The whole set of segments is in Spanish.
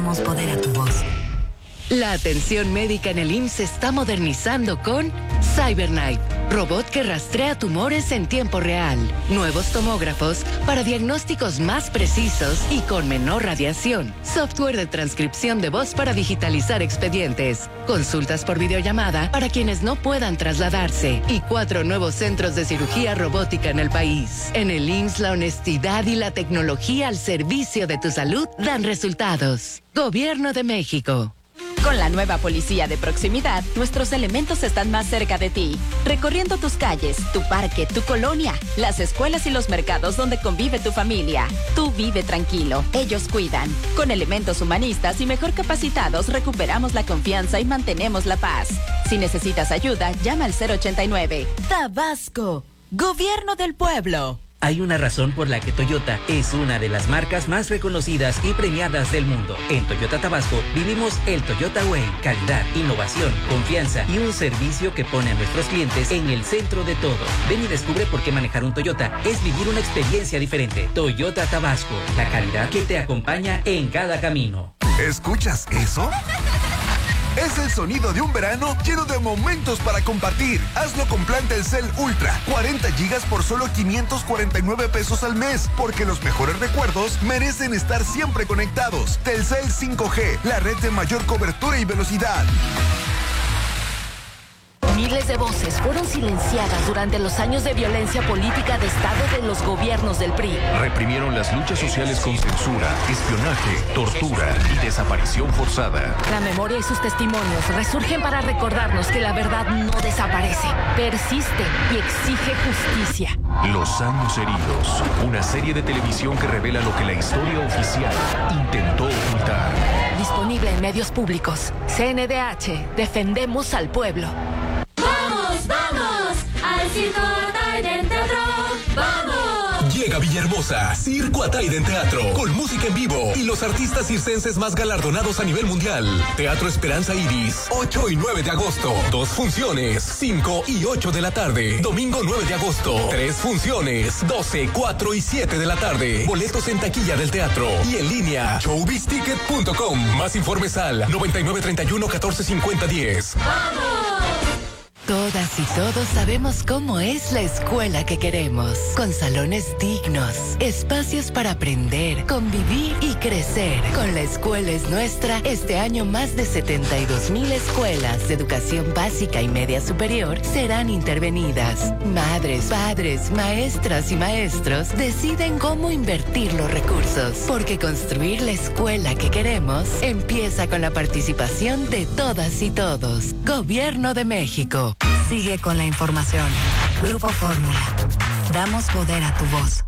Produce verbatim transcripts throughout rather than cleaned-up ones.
Damos poder a tu voz. La atención médica en el I M S S se está modernizando con CyberKnife, robot que rastrea tumores en tiempo real. Nuevos tomógrafos para diagnósticos más precisos y con menor radiación. Software de transcripción de voz para digitalizar expedientes. Consultas por videollamada para quienes no puedan trasladarse. Y cuatro nuevos centros de cirugía robótica en el país. En el I M S S, la honestidad y la tecnología al servicio de tu salud dan resultados. Gobierno de México. Con la nueva policía de proximidad, nuestros elementos están más cerca de ti, recorriendo tus calles, tu parque, tu colonia, las escuelas y los mercados donde convive tu familia. Tú vive tranquilo, ellos cuidan. Con elementos humanistas y mejor capacitados, recuperamos la confianza y mantenemos la paz. Si necesitas ayuda, llama al cero ochenta y nueve. Tabasco, Gobierno del Pueblo. Hay una razón por la que Toyota es una de las marcas más reconocidas y premiadas del mundo. En Toyota Tabasco vivimos el Toyota Way, calidad, innovación, confianza y un servicio que pone a nuestros clientes en el centro de todo. Ven y descubre por qué manejar un Toyota es vivir una experiencia diferente. Toyota Tabasco, la calidad que te acompaña en cada camino. ¿Escuchas eso? Es el sonido de un verano lleno de momentos para compartir. Hazlo con plan Telcel Ultra. cuarenta gigas por solo quinientos cuarenta y nueve pesos al mes. Porque los mejores recuerdos merecen estar siempre conectados. Telcel cinco G, la red de mayor cobertura y velocidad. Miles de voces fueron silenciadas durante los años de violencia política de Estado de los gobiernos del P R I. Reprimieron las luchas sociales con censura, espionaje, tortura y desaparición forzada. La memoria y sus testimonios resurgen para recordarnos que la verdad no desaparece, persiste y exige justicia. Los años heridos, una serie de televisión que revela lo que la historia oficial intentó ocultar. Disponible en medios públicos. C N D H, defendemos al pueblo. ¡Vamos, vamos! ¡Al Circo Ataide Teatro! ¡Vamos! Llega Villahermosa, Circo Ataide Teatro, con música en vivo y los artistas circenses más galardonados a nivel mundial. Teatro Esperanza Iris, ocho y nueve de agosto. Dos funciones, cinco y ocho de la tarde. Domingo nueve de agosto, tres funciones, doce, cuatro y siete de la tarde. Boletos en taquilla del teatro y en línea, showbiz ticket punto com. Más informes al noventa y nueve treinta y uno catorce cincuenta diez. ¡Vamos! Todas y todos sabemos cómo es la escuela que queremos, con salones dignos, espacios para aprender, convivir y crecer. Con La Escuela es Nuestra, este año más de setenta y dos mil escuelas de educación básica y media superior serán intervenidas. Madres, padres, maestras y maestros deciden cómo invertir los recursos, porque construir la escuela que queremos empieza con la participación de todas y todos. Gobierno de México. Sigue con la información. Grupo Fórmula. Damos poder a tu voz.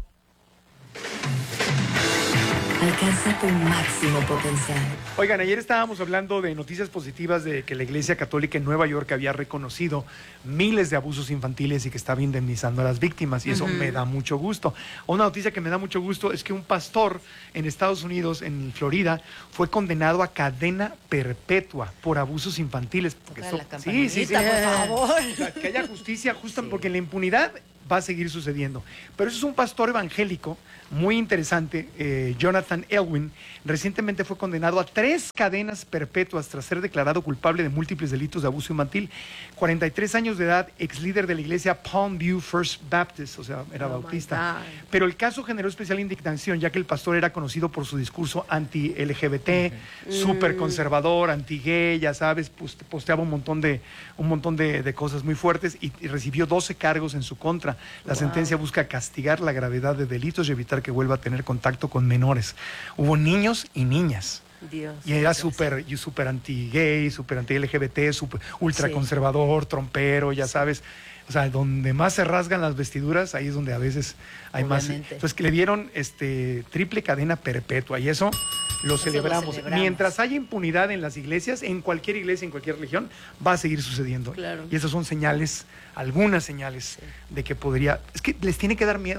Alcanza tu máximo potencial. Oigan, ayer estábamos hablando de noticias positivas de que la Iglesia Católica en Nueva York había reconocido miles de abusos infantiles y que estaba indemnizando a las víctimas, y eso uh-huh. me da mucho gusto. Una noticia que me da mucho gusto es que un pastor en Estados Unidos, en Florida, fue condenado a cadena perpetua por abusos infantiles. Porque eso, sí, sí, sí, por favor. O sea, que haya justicia justa, sí. Porque la impunidad va a seguir sucediendo. Pero eso es un pastor evangélico muy interesante, eh, Jonathan Elwin. Recientemente fue condenado a tres cadenas perpetuas tras ser declarado culpable de múltiples delitos de abuso infantil. cuarenta y tres años de edad, ex líder de la iglesia Palm View First Baptist, o sea, era oh bautista. Pero el caso generó especial indignación, ya que el pastor era conocido por su discurso anti-L G B T, uh-huh. súper conservador, anti-gay, ya sabes, posteaba un montón de, un montón de, de cosas muy fuertes y, y recibió doce cargos en su contra. La wow. sentencia busca castigar la gravedad de delitos y evitar que vuelva a tener contacto con menores. Hubo niños y niñas. Dios, y era súper súper anti-gay, súper anti-L G B T, súper ultraconservador, sí. trompero, ya sabes. O sea, donde más se rasgan las vestiduras, ahí es donde a veces hay Obviamente. más. Entonces, que le dieron este, triple cadena perpetua, y eso lo, eso celebramos. lo celebramos. Mientras haya impunidad en las iglesias, en cualquier iglesia, en cualquier religión, va a seguir sucediendo. Claro. Y esas son señales, algunas señales sí. de que podría... Es que les tiene que dar miedo.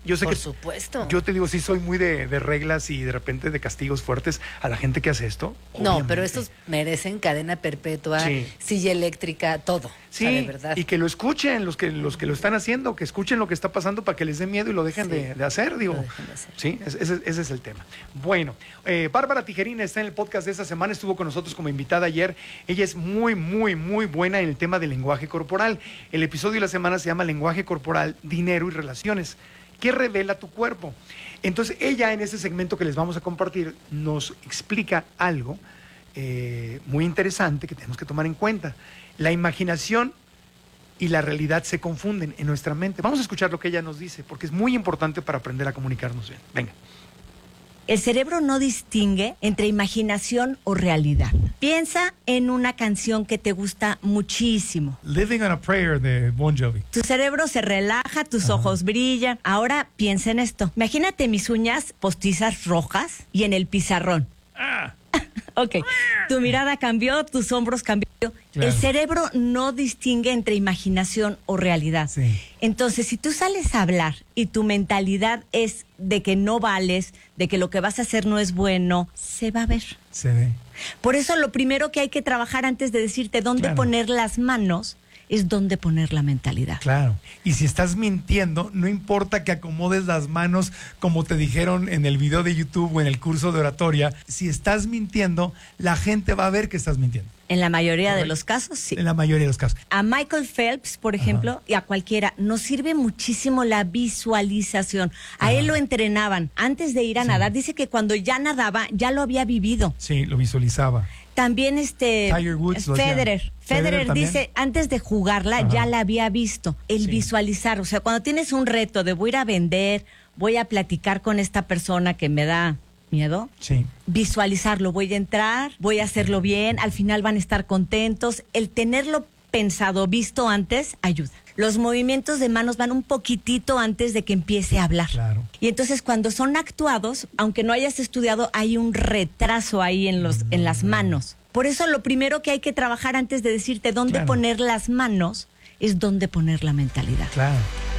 Yo sé Por que, supuesto. Yo te digo, sí soy muy de, de reglas y de repente de castigos fuertes a la gente que hace esto. No, obviamente. pero estos merecen cadena perpetua, Sí. silla eléctrica, todo. Sí, o sea, de verdad. y que lo escuchen los que los que lo están haciendo, que escuchen lo que está pasando para que les dé miedo y lo dejen Sí. de, de hacer, digo. Lo dejen de hacer. Sí, ese, ese- ese es el tema. Bueno, eh, Bárbara Tijerina está en el podcast de esta semana, estuvo con nosotros como invitada ayer. Ella es muy, muy, muy buena en el tema del lenguaje corporal. El episodio de la semana se llama Lenguaje corporal, dinero y relaciones. ¿Qué revela tu cuerpo? Entonces, ella en ese segmento que les vamos a compartir nos explica algo eh, muy interesante que tenemos que tomar en cuenta. La imaginación y la realidad se confunden en nuestra mente. Vamos a escuchar lo que ella nos dice, porque es muy importante para aprender a comunicarnos bien. Venga. El cerebro no distingue entre imaginación o realidad. Piensa en una canción que te gusta muchísimo. Living on a Prayer de Bon Jovi. Tu cerebro se relaja, tus Ajá. ojos brillan. Ahora piensa en esto. Imagínate mis uñas postizas rojas y en el pizarrón. Ah. Ok, tu mirada cambió, tus hombros cambió. Claro. El cerebro no distingue entre imaginación o realidad. Sí. Entonces, si tú sales a hablar y tu mentalidad es de que no vales, de que lo que vas a hacer no es bueno, se va a ver. Se ve. Por eso lo primero que hay que trabajar antes de decirte dónde Claro. poner las manos es dónde poner la mentalidad. Claro. Y si estás mintiendo, no importa que acomodes las manos como te dijeron en el video de YouTube o en el curso de oratoria. Si estás mintiendo, la gente va a ver que estás mintiendo. En la mayoría de Correcto. los casos, sí. En la mayoría de los casos. A Michael Phelps, por ejemplo, y a cualquiera, nos sirve muchísimo la visualización. A él lo entrenaban antes de ir a Sí. nadar. Dice que cuando ya nadaba, ya lo había vivido. Sí, lo visualizaba. También este Tiger Woods lo hacía. Federer. Federer Federer también. dice, antes de jugarla Ajá. ya la había visto. El Sí. visualizar, o sea, cuando tienes un reto de voy a ir a vender, voy a platicar con esta persona que me da miedo, Sí. visualizarlo, voy a entrar, voy a hacerlo bien, al final van a estar contentos. El tenerlo pensado, visto antes, ayuda. Los movimientos de manos van un poquitito antes de que empiece a hablar. Claro. Y entonces cuando son actuados, aunque no hayas estudiado, hay un retraso ahí en los en las manos. Por eso lo primero que hay que trabajar antes de decirte dónde Claro. poner las manos es dónde poner la mentalidad. Claro.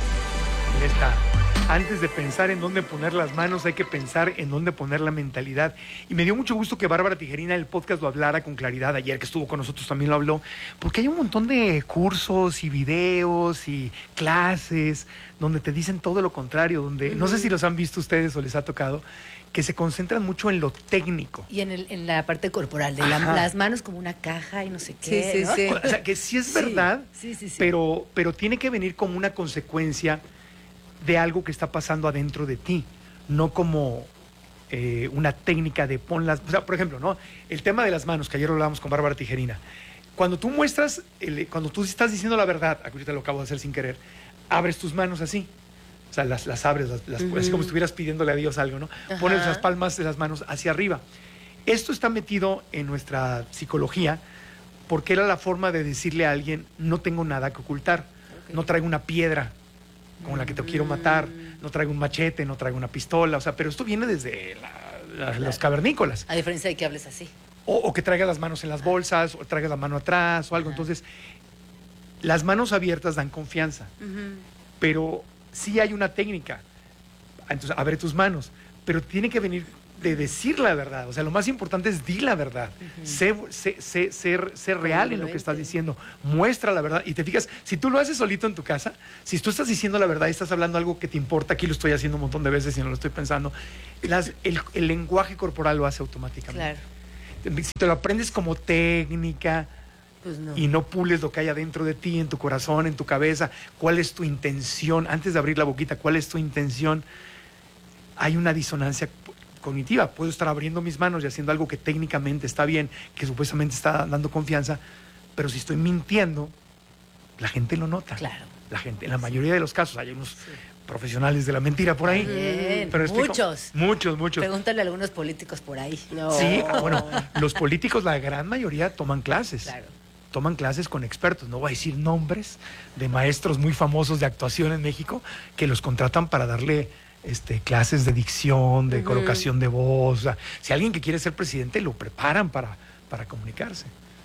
Ahí está. Antes de pensar en dónde poner las manos, hay que pensar en dónde poner la mentalidad. Y me dio mucho gusto que Bárbara Tijerina en el podcast lo hablara con claridad. Ayer que estuvo con nosotros también lo habló. Porque hay un montón de cursos y videos y clases donde te dicen todo lo contrario. Donde no sé si los han visto ustedes o les ha tocado, que se concentran mucho en lo técnico. Y en, el, en la parte corporal, de la- Ajá. las manos como una caja y no sé qué. Sí, sí, ¿no? sí. O sea, que sí es Sí, verdad, sí, sí, sí. Pero, pero tiene que venir como una consecuencia de algo que está pasando adentro de ti, no como eh, una técnica de pon las... O sea, por ejemplo, ¿no? El tema de las manos, que ayer lo hablábamos con Bárbara Tijerina. Cuando tú muestras, el- cuando tú estás diciendo la verdad, ahorita lo acabo de hacer sin querer, abres tus manos así. O sea, las, las abres, las, las- Ujú. así como si estuvieras pidiéndole a Dios algo, ¿no? Ajá. Pones las palmas de las manos hacia arriba. Esto está metido en nuestra psicología porque era la forma de decirle a alguien, no tengo nada que ocultar, no traigo una piedra con la que te quiero matar, no traigo un machete, no traigo una pistola, o sea, pero esto viene desde la- la- los cavernícolas. A diferencia de que hables así. O, o que traigas las manos en las bolsas, o traigas la mano atrás, o algo. Entonces, las manos abiertas dan confianza, pero sí hay una técnica. Entonces, abre tus manos, pero tiene que venir de decir la verdad. O sea, lo más importante es di la verdad. sé, sé- sé- ser, ser real en lo que estás diciendo. Muestra la verdad. Y te fijas, si tú lo haces solito en tu casa, si tú estás diciendo la verdad y estás hablando algo que te importa, aquí lo estoy haciendo un montón de veces y no lo estoy pensando, las- el, el lenguaje corporal lo hace automáticamente. Claro. Si te lo aprendes como técnica, Pues no. y no pules lo que hay adentro de ti, en tu corazón, en tu cabeza, cuál es tu intención, antes de abrir la boquita, cuál es tu intención, hay una disonancia p- cognitiva. Puedo estar abriendo mis manos y haciendo algo que técnicamente está bien, que supuestamente está dando confianza, pero si estoy mintiendo, la gente lo nota. Claro. La gente, en la mayoría de los casos, hay unos profesionales de la mentira por ahí. Bien, Pero explico- muchos. Muchos, muchos. Pregúntale a algunos políticos por ahí. No. Sí, ah, bueno, los políticos, la gran mayoría, toman clases. Claro. Toman clases con expertos. No voy a decir nombres de maestros muy famosos de actuación en México que los contratan para darle este, clases de dicción, de Ujú. colocación de voz. O sea, si alguien que quiere ser presidente, lo preparan para, para comunicarse.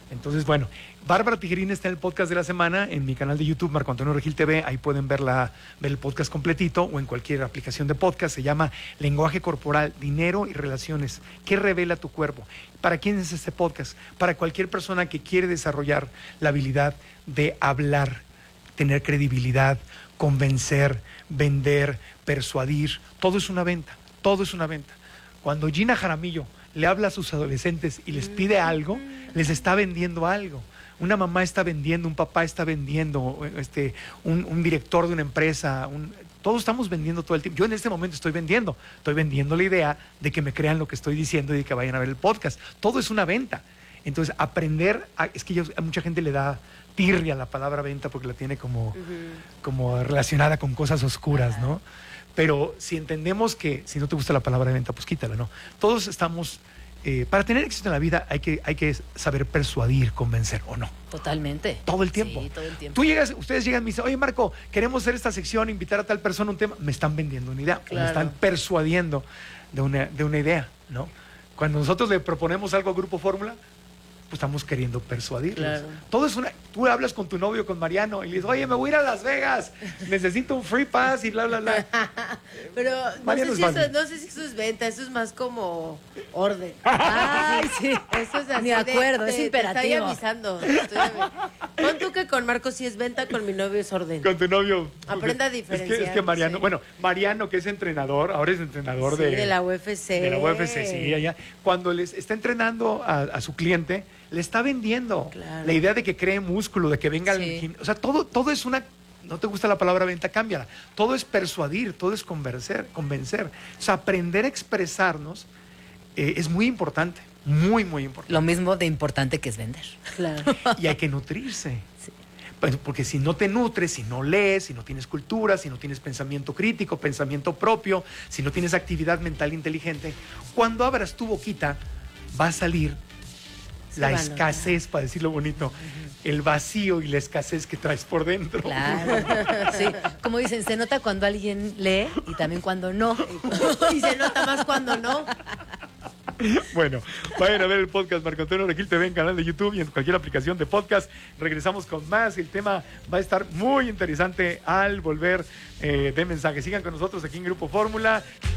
Entonces, bueno, Bárbara Tijerina está en el podcast de la semana, en mi canal de YouTube, Marco Antonio Regil T V, ahí pueden ver, la, ver el podcast completito o en cualquier aplicación de podcast. Se llama Lenguaje Corporal, Dinero y Relaciones. ¿Qué revela tu cuerpo? ¿Para quién es este podcast? Para cualquier persona que quiere desarrollar la habilidad de hablar, tener credibilidad, convencer, vender, persuadir. Todo es una venta, todo es una venta. Cuando Gina Jaramillo le habla a sus adolescentes y les pide algo, les está vendiendo algo. Una mamá está vendiendo, un papá está vendiendo, este, un, un director de una empresa, un, todos estamos vendiendo todo el tiempo. Yo en este momento estoy vendiendo, estoy vendiendo la idea de que me crean lo que estoy diciendo y de que vayan a ver el podcast. Todo es una venta. Entonces, aprender, a, es que yo, a mucha gente le da tirria la palabra venta porque la tiene como, uh-huh. como relacionada con cosas oscuras, ¿no? Pero si entendemos que, si no te gusta la palabra venta, pues quítala, ¿no? Todos estamos... Eh, para tener éxito en la vida hay que, hay que saber persuadir, convencer, ¿o no? Totalmente. Todo el tiempo. Sí, todo el tiempo. Tú llegas, ustedes llegan y me dicen, oye Marco, queremos hacer esta sección, invitar a tal persona a un tema. Me están vendiendo una idea, claro. Me están persuadiendo de una, de una idea, ¿no? Cuando nosotros le proponemos algo a Grupo Fórmula, pues estamos queriendo persuadirlos. Claro. Todo es una... Tú hablas con tu novio, con Mariano, y le dices, oye, me voy a ir a Las Vegas, necesito un free pass y bla, bla, bla. Pero no sé, si eso, no sé si eso es venta, eso es más como orden. Ay, sí. Eso es así. De acuerdo, de, es te, imperativo. Te estoy avisando. Estoy Pon tú que con Marco sí es venta, con mi novio es orden. Con tu novio. Aprenda a diferenciar. Es que, es que Mariano, sí. bueno, Mariano que es entrenador, ahora es entrenador sí, de... de la U F C. De la U F C, sí, allá. Cuando les está entrenando a, a su cliente, le está vendiendo claro. la idea de que cree músculo, de que venga sí. al gimnasio. O sea, todo, todo es una... No te gusta la palabra venta, cámbiala. Todo es persuadir, todo es convencer. convencer. O sea, aprender a expresarnos eh, es muy importante, muy, muy importante. Lo mismo de importante que es vender. Claro. Y hay que nutrirse. Sí. Pues porque si no te nutres, si no lees, si no tienes cultura, si no tienes pensamiento crítico, pensamiento propio, si no tienes actividad mental inteligente, cuando abras tu boquita va a salir sí, la bueno, escasez, para decirlo bonito, uh-huh. el vacío y la escasez que traes por dentro. Claro, sí. Como dicen, se nota cuando alguien lee y también cuando no. Y se nota más cuando no. Bueno, vayan a ver el podcast Marco Antonio Regil T V en canal de YouTube y en cualquier aplicación de podcast. Regresamos con más. El tema va a estar muy interesante al volver eh, de mensaje. Sigan con nosotros aquí en Grupo Fórmula.